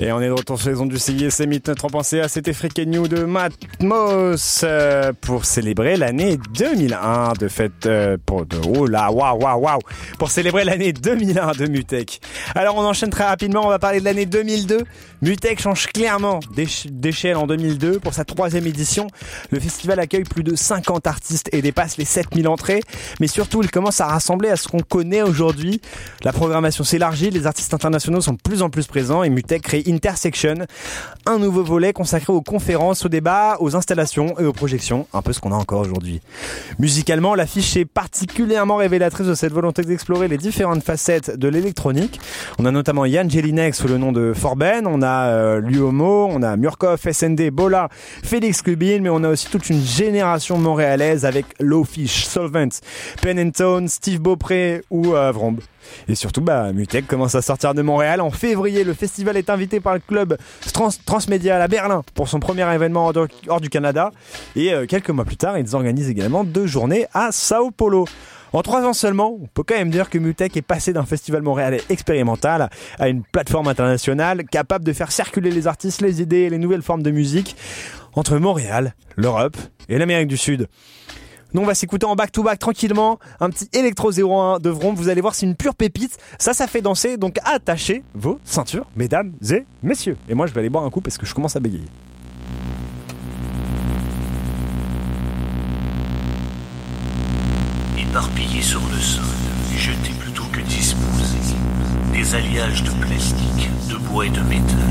Et on est de retour sur les ondes du CISM Notre pensée à c'était Freaky New de Matmos pour célébrer l'année 2001 de fête pour célébrer l'année 2001 de Mutek. Alors on enchaîne très rapidement, on va parler de l'année 2002. Mutek change clairement d'échelle en 2002 pour sa 3e édition. Le festival accueille plus de 50 artistes et dépasse les 7000 entrées, mais surtout il commence à rassembler à ce qu'on connaît aujourd'hui. La programmation s'élargit, les artistes internationaux sont de plus en plus présents et Mutek crée Intersection, un nouveau volet consacré aux conférences, aux débats, aux installations et aux projections, un peu ce qu'on a encore aujourd'hui. Musicalement, l'affiche est particulièrement révélatrice de cette volonté d'explorer les différentes facettes de l'électronique. On a notamment Jan Jelinek sous le nom de Forben, on a Luomo, on a Murkoff, SND, Bola, Félix Clubin, mais on a aussi toute une génération montréalaise avec Lowfish, Solvent, Pen and Tone, Steve Beaupré ou Vromb. Et surtout, Mutek commence à sortir de Montréal. En février, le festival est invité par le club Transmédia à Berlin pour son premier événement hors du Canada. Et quelques mois plus tard, ils organisent également 2 journées à Sao Paulo. En 3 ans seulement, on peut quand même dire que Mutek est passé d'un festival montréalais expérimental à une plateforme internationale capable de faire circuler les artistes, les idées et les nouvelles formes de musique entre Montréal, l'Europe et l'Amérique du Sud. Nous, on va s'écouter en back-to-back tranquillement un petit Electro 01 de Vromb. Vous allez voir, c'est une pure pépite. Ça fait danser. Donc, attachez vos ceintures, mesdames et messieurs. Et moi, je vais aller boire un coup parce que je commence à bégayer. Éparpillés sur le sol, jetés plutôt que disposés, des alliages de plastique, de bois et de métal.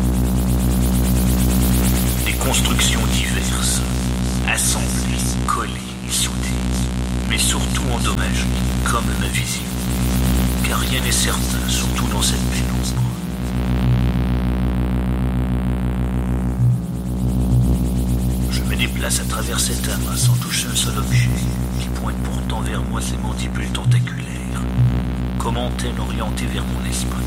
Des constructions diverses, assemblées, collées et soudées, mais surtout endommagées, comme invisibles. Car rien n'est certain, surtout dans cette pénombre. Je me déplace à travers cet amas sans toucher un seul objet, qui pointe pourtant vers moi ses mandibules tentaculaires, comme antenne orientée vers mon esprit.